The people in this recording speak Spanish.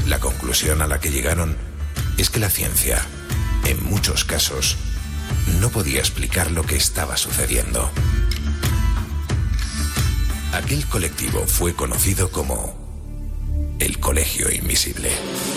La conclusión a la que llegaron es que la ciencia, en muchos casos, no podía explicar lo que estaba sucediendo. Aquel colectivo fue conocido como el Colegio Invisible.